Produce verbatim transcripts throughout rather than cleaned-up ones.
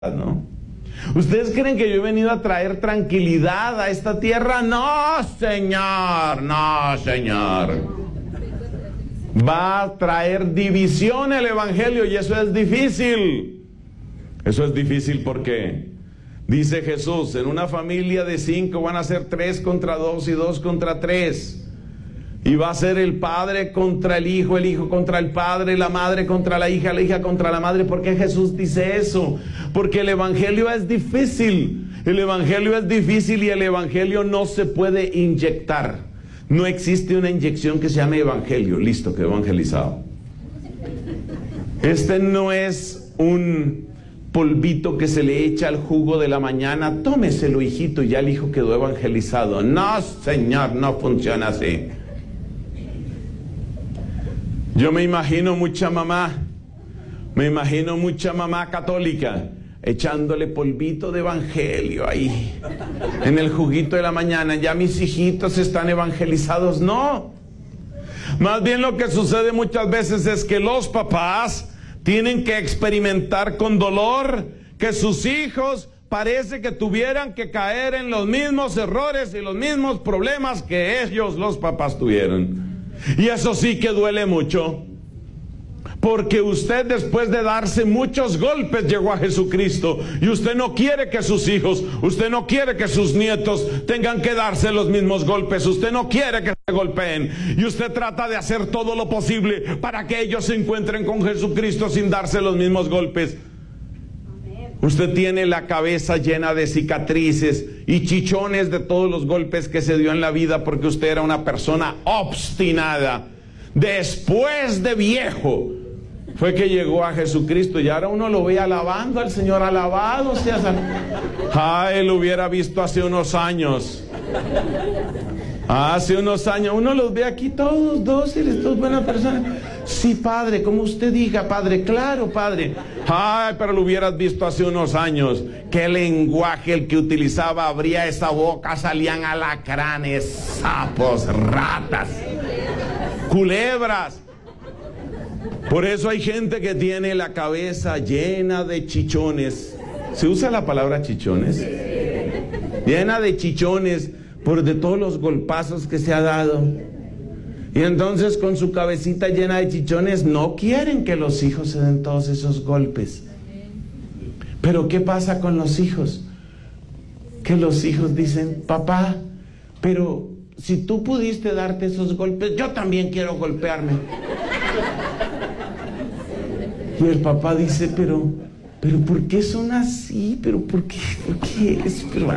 ¿no? ¿Ustedes creen que yo he venido a traer tranquilidad a esta tierra? No, Señor, no, Señor. Va a traer división el Evangelio y eso es difícil. Eso es difícil porque dice Jesús, en una familia de cinco van a ser tres contra dos y dos contra tres. Y va a ser el padre contra el hijo, el hijo contra el padre, la madre contra la hija, la hija contra la madre. ¿Por qué Jesús dice eso? Porque el Evangelio es difícil. El Evangelio es difícil y el Evangelio no se puede inyectar. No existe una inyección que se llame Evangelio. Listo, quedó evangelizado. Este no es un polvito que se le echa al jugo de la mañana. Tómeselo, hijito, y ya el hijo quedó evangelizado. No, Señor, no funciona así. Yo me imagino mucha mamá, me imagino mucha mamá católica echándole polvito de evangelio ahí, en el juguito de la mañana. Ya mis hijitos están evangelizados. No, más bien lo que sucede muchas veces es que los papás tienen que experimentar con dolor que sus hijos parece que tuvieran que caer en los mismos errores y los mismos problemas que ellos, los papás, tuvieron. Y eso sí que duele mucho, porque usted, después de darse muchos golpes, llegó a Jesucristo, y usted no quiere que sus hijos, usted no quiere que sus nietos tengan que darse los mismos golpes, usted no quiere que se golpeen, y usted trata de hacer todo lo posible para que ellos se encuentren con Jesucristo sin darse los mismos golpes. Usted tiene la cabeza llena de cicatrices y chichones de todos los golpes que se dio en la vida porque usted era una persona obstinada. Después de viejo fue que llegó a Jesucristo y ahora uno lo ve alabando al Señor. Alabado sea San... Ay, lo hubiera visto hace unos años. Hace unos años uno los ve aquí todos dóciles, todos buenas personas. Sí, padre, como usted diga, padre, claro, padre. Ay, pero lo hubieras visto hace unos años. Qué lenguaje el que utilizaba. Abría esa boca, salían alacranes, sapos, ratas, culebras. Por eso hay gente que tiene la cabeza llena de chichones. ¿Se usa la palabra chichones? Llena de chichones por de todos los golpazos que se ha dado. Y entonces, con su cabecita llena de chichones, no quieren que los hijos se den todos esos golpes. Pero ¿qué pasa con los hijos? Que los hijos dicen, papá, pero si tú pudiste darte esos golpes, yo también quiero golpearme. Y el papá dice, pero, pero ¿por qué son así? ¿Pero por qué? ¿Por qué es? Pero,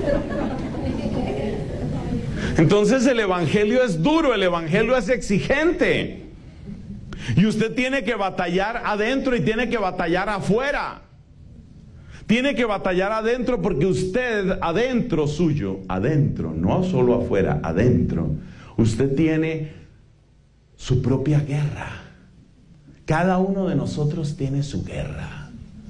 entonces el Evangelio es duro, el Evangelio es exigente. Y usted tiene que batallar adentro y tiene que batallar afuera. Tiene que batallar adentro porque usted, adentro suyo, adentro, no solo afuera, adentro, usted tiene su propia guerra. Cada uno de nosotros tiene su guerra.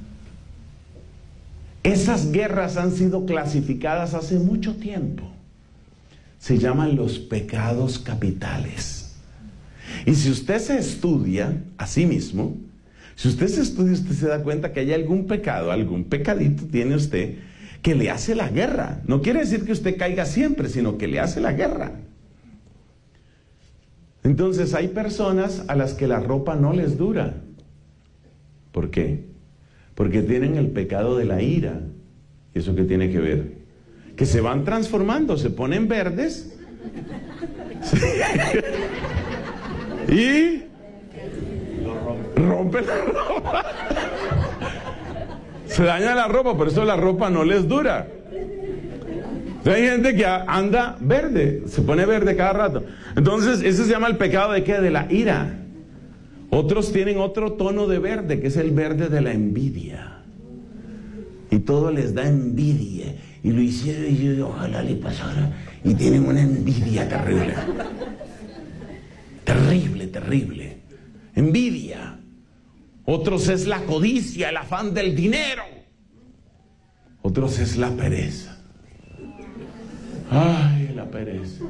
Esas guerras han sido clasificadas hace mucho tiempo. Se llaman los pecados capitales. Y si usted se estudia a sí mismo, si usted se estudia, usted se da cuenta que hay algún pecado, algún pecadito tiene usted que le hace la guerra. No quiere decir que usted caiga siempre, sino que le hace la guerra. Entonces hay personas a las que la ropa no les dura. ¿Por qué? Porque tienen el pecado de la ira. ¿Y eso qué tiene que ver? Que se van transformando, se ponen verdes y rompen la ropa. Se daña la ropa, por eso la ropa no les dura. Hay gente que anda verde, se pone verde cada rato. Entonces, ese se llama el pecado de ¿qué? De la ira. Otros tienen otro tono de verde, que es el verde de la envidia. Y todo les da envidia. Y lo hicieron y yo, ojalá le pasara. Y tienen una envidia terrible. Terrible, terrible. Envidia. Otros es la codicia, el afán del dinero. Otros es la pereza. Ay, la pereza.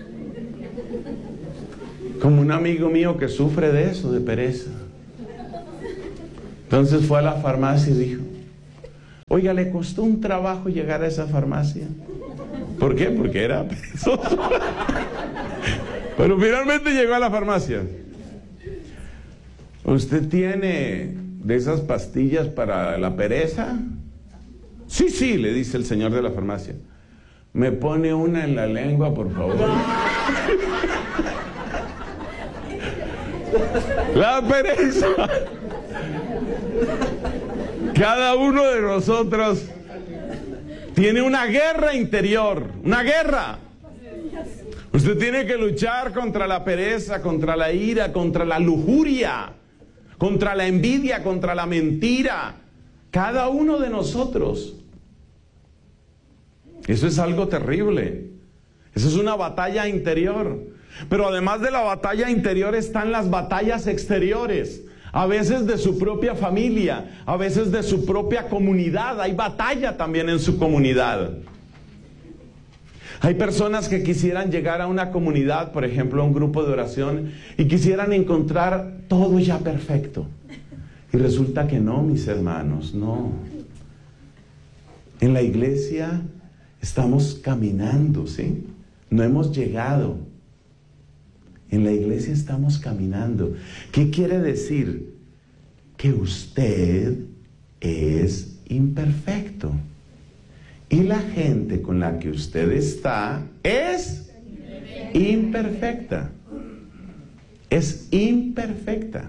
Como un amigo mío que sufre de eso, de pereza. Entonces fue a la farmacia y dijo, Oiga, le costó un trabajo llegar a esa farmacia. ¿Por qué? Porque era perezoso. Pero finalmente llegó a la farmacia. ¿Usted tiene de esas pastillas para la pereza? Sí, sí, le dice el señor de la farmacia. ¿Me pone una en la lengua, por favor? La pereza. Cada uno de nosotros tiene una guerra interior, una guerra. Usted tiene que luchar contra la pereza, contra la ira, contra la lujuria, contra la envidia, contra la mentira. Cada uno de nosotros. Eso es algo terrible. Eso es una batalla interior. Pero además de la batalla interior están las batallas exteriores. A veces de su propia familia, a veces de su propia comunidad. Hay batalla también en su comunidad. Hay personas que quisieran llegar a una comunidad, por ejemplo, a un grupo de oración, y quisieran encontrar todo ya perfecto. Y resulta que no, mis hermanos, no. En la iglesia estamos caminando, ¿sí? No hemos llegado. En la iglesia estamos caminando. ¿Qué quiere decir? Que usted es imperfecto. Y la gente con la que usted está es imperfecta. Es imperfecta.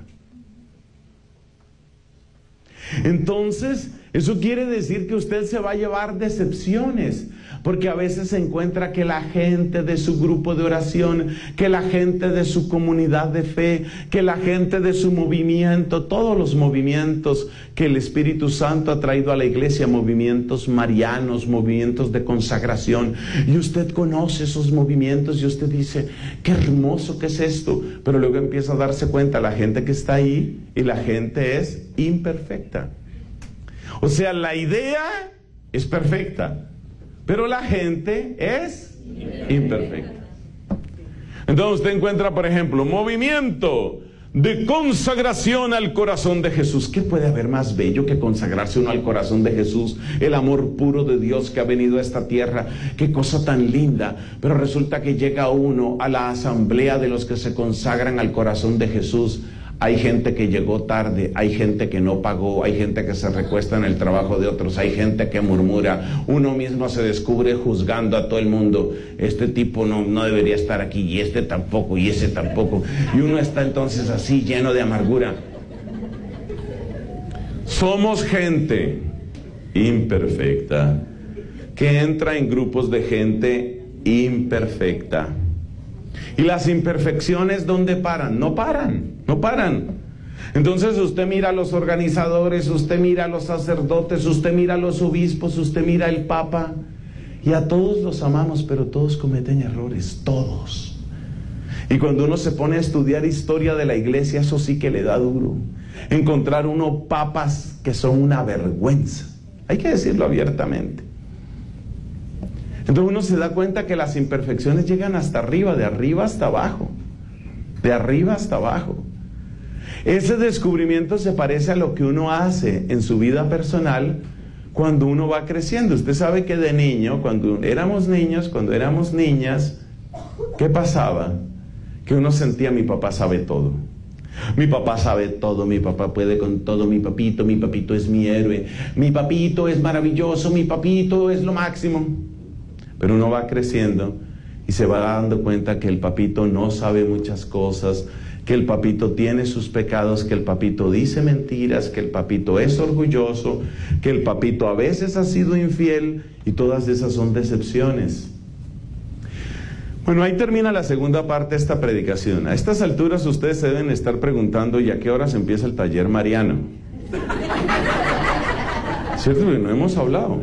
Entonces, eso quiere decir que usted se va a llevar decepciones, porque a veces se encuentra que la gente de su grupo de oración, que la gente de su comunidad de fe, que la gente de su movimiento, todos los movimientos que el Espíritu Santo ha traído a la iglesia, movimientos marianos, movimientos de consagración, y usted conoce esos movimientos y usted dice, qué hermoso que es esto, pero luego empieza a darse cuenta la gente que está ahí y la gente es imperfecta. O sea, la idea es perfecta, pero la gente es imperfecta. Entonces usted encuentra, por ejemplo, movimiento de consagración al corazón de Jesús. ¿Qué puede haber más bello que consagrarse uno al corazón de Jesús? El amor puro de Dios que ha venido a esta tierra. Qué cosa tan linda. Pero resulta que llega uno a la asamblea de los que se consagran al corazón de Jesús. Hay gente que llegó tarde, hay gente que no pagó, hay gente que se recuesta en el trabajo de otros, hay gente que murmura, uno mismo se descubre juzgando a todo el mundo, este tipo no, no debería estar aquí, y este tampoco, y ese tampoco, y uno está entonces así lleno de amargura. Somos gente imperfecta que entra en grupos de gente imperfecta. Y las imperfecciones, ¿dónde paran? No paran, no paran. Entonces usted mira a los organizadores, usted mira a los sacerdotes, usted mira a los obispos, usted mira al Papa, y a todos los amamos, pero todos cometen errores, todos. Y cuando uno se pone a estudiar historia de la iglesia, eso sí que le da duro. Encontrar unos papas que son una vergüenza. Hay que decirlo abiertamente. Entonces uno se da cuenta que las imperfecciones llegan hasta arriba, de arriba hasta abajo, de arriba hasta abajo. Ese descubrimiento se parece a lo que uno hace en su vida personal cuando uno va creciendo. Usted sabe que de niño, cuando éramos niños, cuando éramos niñas, ¿qué pasaba? Que uno sentía, mi papá sabe todo. Mi papá sabe todo, mi papá puede con todo, mi papito, mi papito es mi héroe, mi papito es maravilloso, mi papito es lo máximo. Pero uno va creciendo y se va dando cuenta que el papito no sabe muchas cosas, que el papito tiene sus pecados, que el papito dice mentiras, que el papito es orgulloso, que el papito a veces ha sido infiel, y todas esas son decepciones. Bueno, ahí termina la segunda parte de esta predicación. A estas alturas ustedes se deben estar preguntando, ¿y a qué horas empieza el taller mariano? ¿Cierto? Porque no hemos hablado.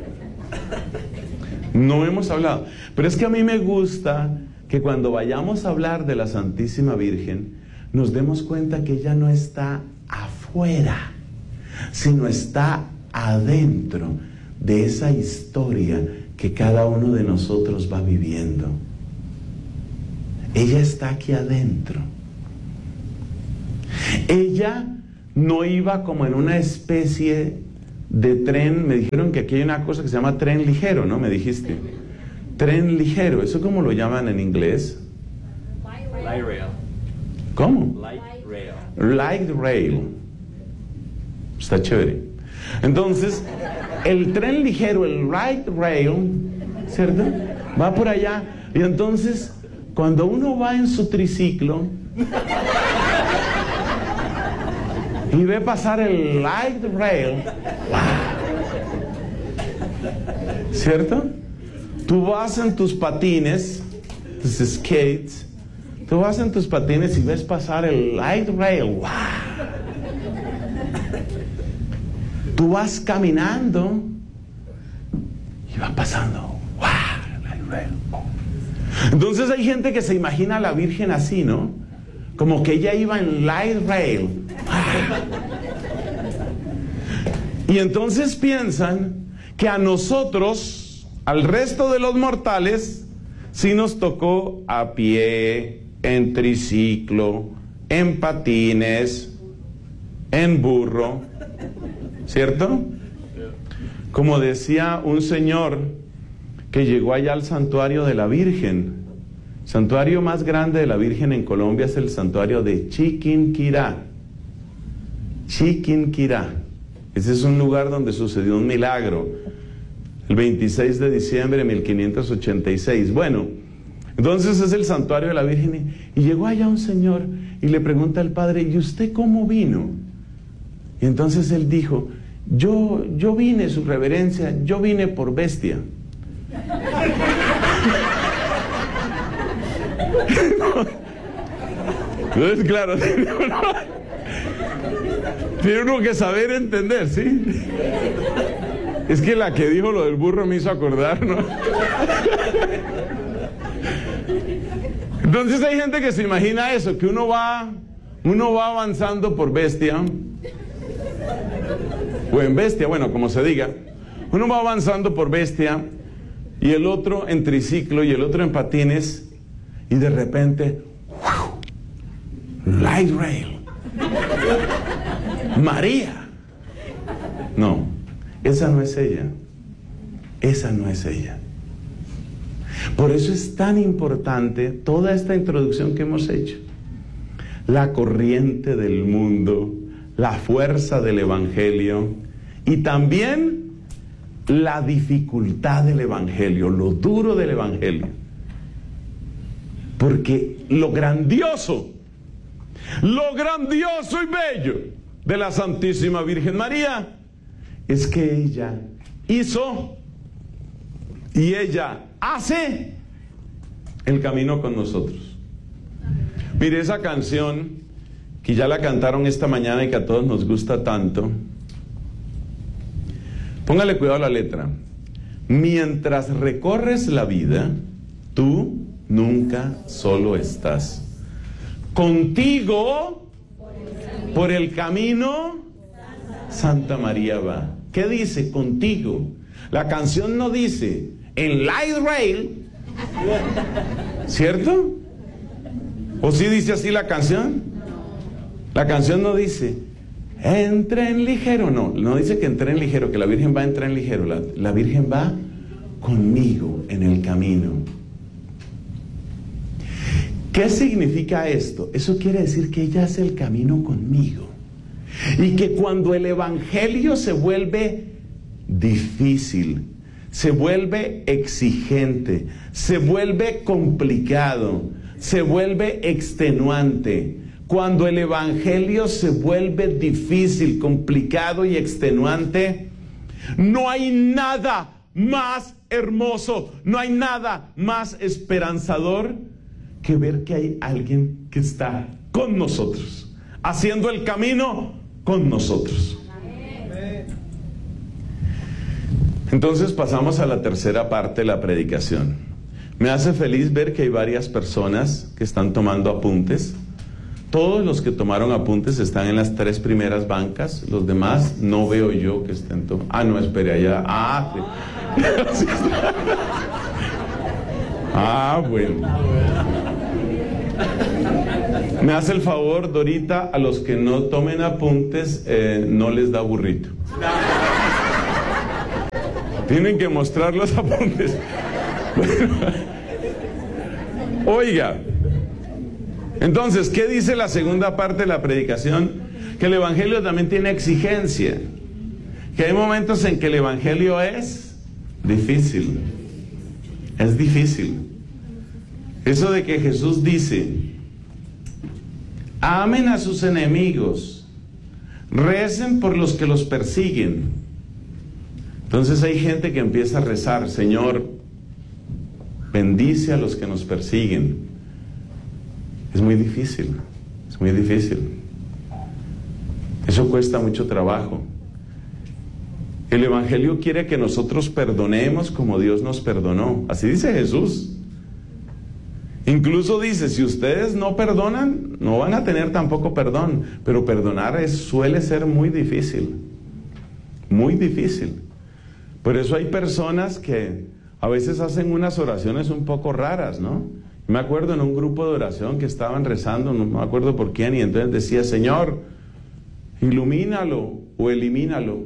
No hemos hablado. Pero es que a mí me gusta que cuando vayamos a hablar de la Santísima Virgen, nos demos cuenta que ella no está afuera, sino está adentro de esa historia que cada uno de nosotros va viviendo. Ella está aquí adentro. Ella no iba como en una especie de tren. Me dijeron que aquí hay una cosa que se llama tren ligero, ¿no? Me dijiste. Tren ligero, ¿eso cómo lo llaman en inglés? Light rail. ¿Cómo? Light rail. Light rail. Está chévere. Entonces, el tren ligero, el light rail, ¿cierto? Va por allá. Y entonces, cuando uno va en su triciclo y ve pasar el light rail, ¿cierto? Tú vas en tus patines, tus skates, tú vas en tus patines y ves pasar el light rail. ¡Wow! Tú vas caminando y va pasando. ¡Wow! Light rail. Entonces hay gente que se imagina a la Virgen así, ¿no? Como que ella iba en light rail. Y entonces piensan que a nosotros, al resto de los mortales, sí nos tocó a pie, en triciclo, en patines, en burro, ¿cierto? Como decía un señor que llegó allá al santuario de la Virgen. El santuario más grande de la Virgen en Colombia es el santuario de Chiquinquirá. Chiquinquirá. Ese es un lugar donde sucedió un milagro. El veintiséis de diciembre de mil quinientos ochenta y seis. Bueno, entonces es el santuario de la Virgen. Y llegó allá un señor y le pregunta al padre, ¿y usted cómo vino? Y entonces él dijo, yo, yo vine, su reverencia, yo vine por bestia. Entonces, claro, tiene uno, tiene uno que saber entender, ¿sí? Es que la que dijo lo del burro me hizo acordar, ¿no? Entonces hay gente que se imagina eso, que uno va, uno va avanzando por bestia, o en bestia, bueno, como se diga. Uno va avanzando por bestia, y el otro en triciclo, y el otro en patines, y de repente, ¡wow! Light rail. María. No, esa no es ella. Esa no es ella. Por eso es tan importante toda esta introducción que hemos hecho. La corriente del mundo, la fuerza del Evangelio y también la dificultad del Evangelio, lo duro del Evangelio. Porque lo grandioso, lo grandioso y bello de la Santísima Virgen María es que ella hizo y ella hace el camino con nosotros. Mire, esa canción que ya la cantaron esta mañana y que a todos nos gusta tanto, póngale cuidado a la letra. Mientras recorres la vida, tú nunca solo estás. Contigo, por el camino, Santa María va. ¿Qué dice? Contigo. La canción no dice en light rail, ¿cierto? ¿O sí dice así la canción? La canción no dice en tren ligero, no, no dice que en tren ligero, que la Virgen va en tren ligero, la, la Virgen va conmigo en el camino. ¿Qué significa esto? Eso quiere decir que ella hace el camino conmigo. Y que cuando el Evangelio se vuelve difícil, se vuelve exigente, se vuelve complicado, se vuelve extenuante, cuando el Evangelio se vuelve difícil, complicado y extenuante, no hay nada más hermoso, no hay nada más esperanzador que ver que hay alguien que está con nosotros, haciendo el camino con nosotros. Entonces pasamos a la tercera parte de la predicación. Me hace feliz ver que hay varias personas que están tomando apuntes. Todos los que tomaron apuntes están en las tres primeras bancas. Los demás no veo yo que estén tomando. Ah, no, espere, allá. Ah, sí. Ah, bueno. Me hace el favor, Dorita, a los que no tomen apuntes, eh, no les da burrito. Tienen que mostrar los apuntes. Bueno, oiga, entonces, ¿qué dice la segunda parte de la predicación? Que el Evangelio también tiene exigencia. Que hay momentos en que el Evangelio es difícil. Es difícil. Eso de que Jesús dice, amen a sus enemigos, recen por los que los persiguen. Entonces hay gente que empieza a rezar, Señor, bendice a los que nos persiguen. Es muy difícil, es muy difícil. Eso cuesta mucho trabajo. El Evangelio quiere que nosotros perdonemos como Dios nos perdonó. Así dice Jesús. Incluso dice, si ustedes no perdonan, no van a tener tampoco perdón. Pero perdonar es, suele ser muy difícil. Muy difícil. Por eso hay personas que a veces hacen unas oraciones un poco raras, ¿no? Me acuerdo en un grupo de oración que estaban rezando, no me acuerdo por quién, y entonces decía, Señor, ilumínalo o elimínalo.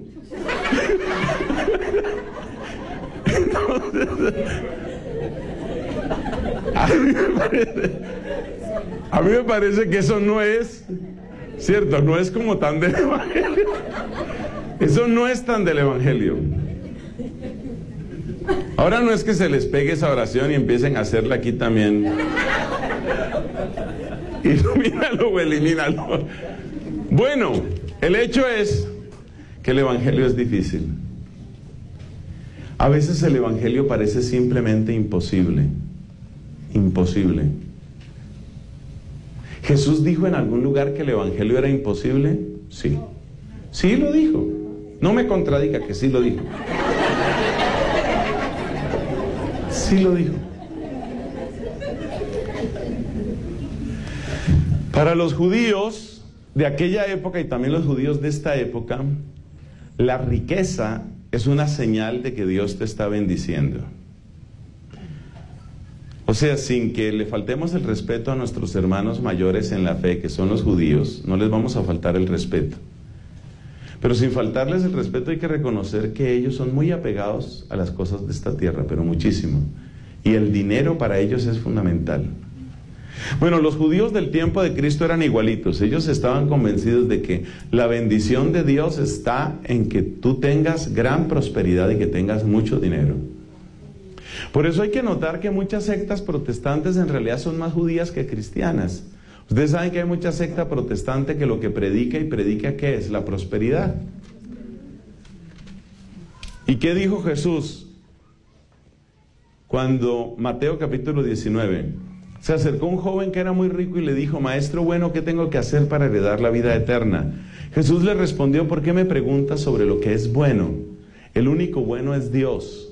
Entonces, a mí me parece, a mí me parece que eso no es, cierto, no es como tan del Evangelio. Eso no es tan del Evangelio. Ahora no es que se les pegue esa oración y empiecen a hacerla aquí también. Ilumínalo o elimínalo. Bueno, el hecho es que el Evangelio es difícil. A veces el Evangelio parece simplemente imposible. Imposible. ¿Jesús dijo en algún lugar que el Evangelio era imposible? Sí. Sí lo dijo. No me contradiga que sí lo dijo. Sí lo dijo. Para los judíos de aquella época y también los judíos de esta época, la riqueza es una señal de que Dios te está bendiciendo. O sea, sin que le faltemos el respeto a nuestros hermanos mayores en la fe, que son los judíos, no les vamos a faltar el respeto. Pero sin faltarles el respeto hay que reconocer que ellos son muy apegados a las cosas de esta tierra, pero muchísimo. Y el dinero para ellos es fundamental. Bueno, los judíos del tiempo de Cristo eran igualitos. Ellos estaban convencidos de que la bendición de Dios está en que tú tengas gran prosperidad y que tengas mucho dinero. Por eso hay que notar que muchas sectas protestantes en realidad son más judías que cristianas. Ustedes saben que hay mucha secta protestante que lo que predica y predica ¿qué es? La prosperidad. ¿Y qué dijo Jesús? Cuando Mateo capítulo diecinueve, se acercó un joven que era muy rico y le dijo, Maestro bueno, ¿qué tengo que hacer para heredar la vida eterna? Jesús le respondió, ¿por qué me preguntas sobre lo que es bueno? El único bueno es Dios.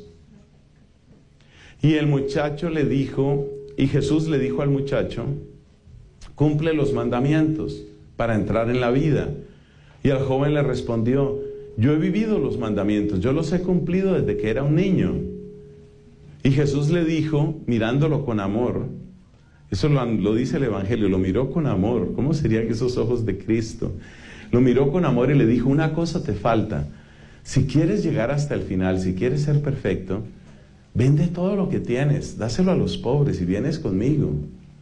Y el muchacho le dijo, y Jesús le dijo al muchacho, cumple los mandamientos para entrar en la vida. Y al joven le respondió, yo he vivido los mandamientos, yo los he cumplido desde que era un niño. Y Jesús le dijo, mirándolo con amor, eso lo, lo dice el Evangelio, lo miró con amor. ¿Cómo serían esos ojos de Cristo? Lo miró con amor y le dijo, una cosa te falta. Si quieres llegar hasta el final, si quieres ser perfecto, vende todo lo que tienes, dáselo a los pobres y vienes conmigo.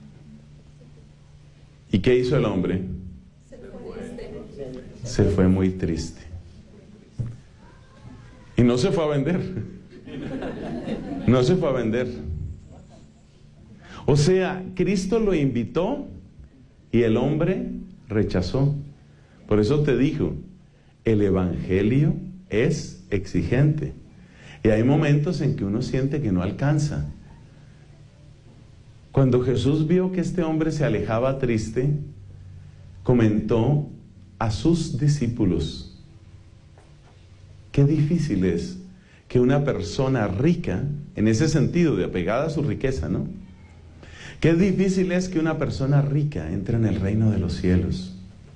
¿Y qué hizo el hombre? Se fue, se fue muy triste. Y no se fue a vender. No se fue a vender. O sea, Cristo lo invitó y el hombre rechazó. Por eso te digo, el Evangelio es exigente. Y hay momentos en que uno siente que no alcanza. Cuando Jesús vio que este hombre se alejaba triste, comentó a sus discípulos, qué difícil es que una persona rica, en ese sentido de apegada a su riqueza, ¿no? Qué difícil es que una persona rica entre en el reino de los cielos.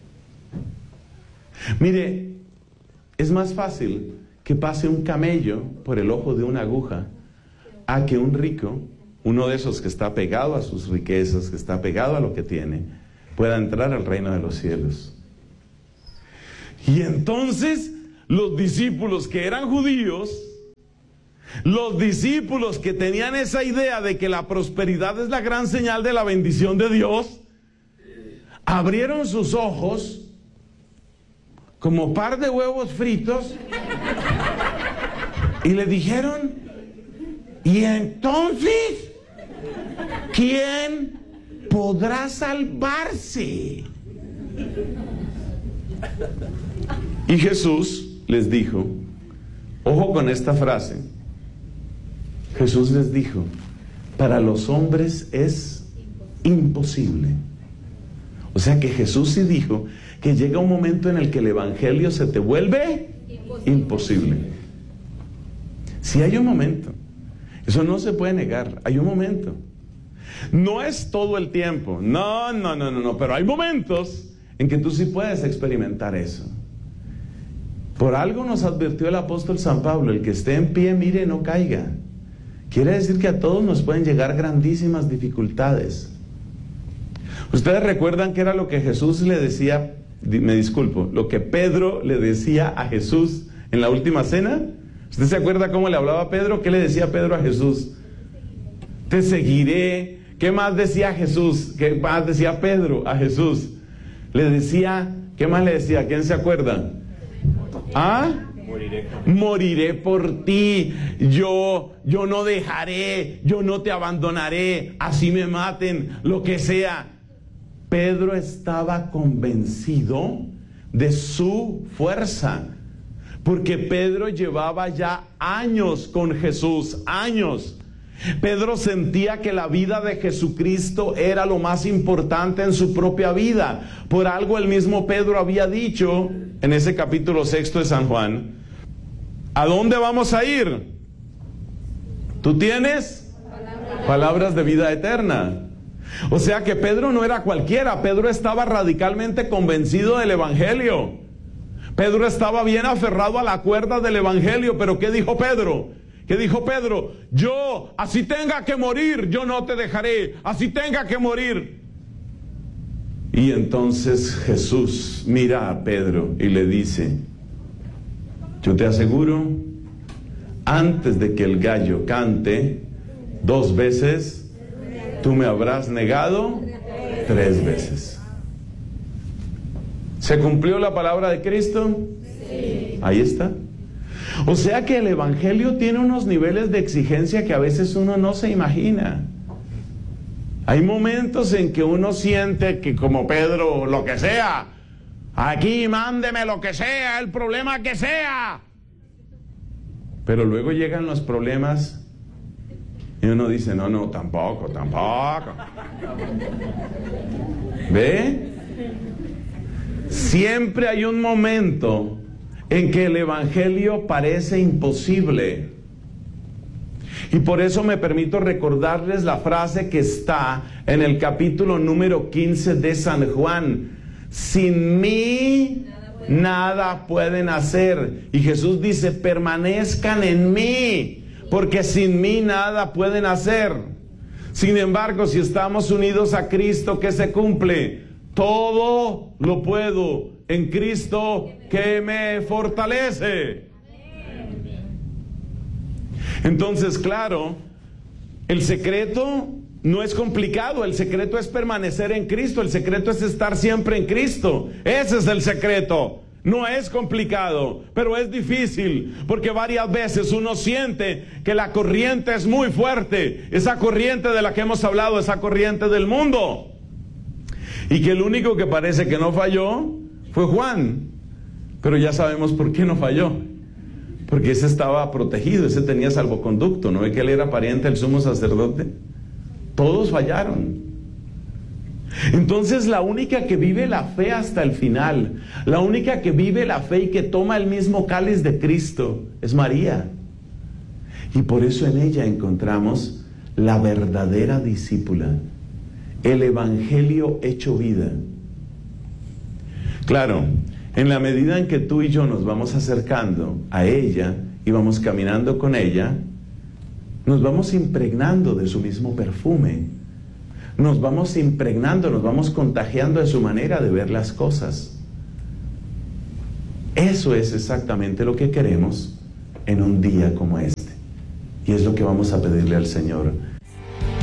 Mire, es más fácil que pase un camello por el ojo de una aguja a que un rico, uno de esos que está pegado a sus riquezas, que está pegado a lo que tiene, pueda entrar al reino de los cielos. Y entonces los discípulos que eran judíos Los discípulos que tenían esa idea de que la prosperidad es la gran señal de la bendición de Dios, abrieron sus ojos como par de huevos fritos y le dijeron: ¿y entonces quién podrá salvarse? Y Jesús les dijo, ojo con esta frase, Jesús les dijo: para los hombres es imposible. O sea que Jesús sí dijo que llega un momento en el que el evangelio se te vuelve imposible. imposible. Sí hay un momento, eso no se puede negar, hay un momento. No es todo el tiempo, no, no, no, no, no, pero hay momentos en que tú sí puedes experimentar eso. Por algo nos advirtió el apóstol San Pablo: el que esté en pie, mire, no caiga. Quiere decir que a todos nos pueden llegar grandísimas dificultades. Ustedes recuerdan que era lo que Jesús le decía, me disculpo, lo que Pedro le decía a Jesús en la última cena. ¿Usted se acuerda cómo le hablaba a Pedro? ¿Qué le decía Pedro a Jesús? Te seguiré. ¿Qué más decía Jesús? ¿Qué más decía Pedro a Jesús? Le decía, ¿qué más le decía? ¿Quién se acuerda? ¿Ah? Moriré. Moriré por ti. Yo, yo no dejaré, yo no te abandonaré, así me maten, lo que sea. Pedro estaba convencido de su fuerza, porque Pedro llevaba ya años con Jesús, años. Pedro sentía que la vida de Jesucristo era lo más importante en su propia vida. Por algo el mismo Pedro había dicho en ese capítulo sexto de San Juan: ¿a dónde vamos a ir? ¿Tú tienes? Palabras de vida eterna. O sea que Pedro no era cualquiera. Pedro estaba radicalmente convencido del evangelio. Pedro estaba bien aferrado a la cuerda del evangelio. Pero ¿qué dijo Pedro? ¿Qué dijo Pedro? Yo, así tenga que morir, yo no te dejaré, así tenga que morir. Y entonces Jesús mira a Pedro y le dice: yo te aseguro, antes de que el gallo cante dos veces, tú me habrás negado tres veces. ¿Se cumplió la palabra de Cristo? Sí. Ahí está. O sea que el evangelio tiene unos niveles de exigencia que a veces uno no se imagina. Hay momentos en que uno siente que, como Pedro, lo que sea, aquí mándeme lo que sea, el problema que sea. Pero luego llegan los problemas y uno dice: no, no, tampoco, tampoco. ¿Ve? Siempre hay un momento en que el evangelio parece imposible. Y por eso me permito recordarles la frase que está en el capítulo número quince de San Juan: sin mí nada pueden hacer. Y Jesús dice: permanezcan en mí, porque sin mí nada pueden hacer. Sin embargo, si estamos unidos a Cristo, ¿qué se cumple? Todo lo puedo en Cristo que me fortalece. Entonces, claro, el secreto no es complicado, el secreto es permanecer en Cristo, el secreto es estar siempre en Cristo. Ese es el secreto. No es complicado, pero es difícil, porque varias veces uno siente que la corriente es muy fuerte, esa corriente de la que hemos hablado, esa corriente del mundo, y que el único que parece que no falló fue Juan. Pero ya sabemos por qué no falló, porque ese estaba protegido, ese tenía salvoconducto. ¿No ve que él era pariente del sumo sacerdote? Todos fallaron. Entonces la única que vive la fe hasta el final, la única que vive la fe y que toma el mismo cáliz de Cristo, es María. Y por eso en ella encontramos la verdadera discípula, el evangelio hecho vida. Claro, en la medida en que tú y yo nos vamos acercando a ella y vamos caminando con ella, nos vamos impregnando de su mismo perfume, nos vamos impregnando, nos vamos contagiando de su manera de ver las cosas. Eso es exactamente lo que queremos en un día como este. Y es lo que vamos a pedirle al Señor.